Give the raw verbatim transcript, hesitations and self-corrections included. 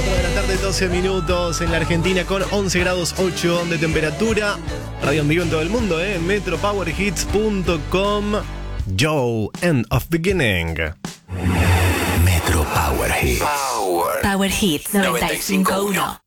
cuatro de la tarde, doce minutos en la Argentina con once grados ocho de temperatura. Radio en vivo en todo el mundo, ¿eh? metro power hits punto com. Joe, End of Beginning. Metro Power Hits. Power Hits noventa y cinco punto uno.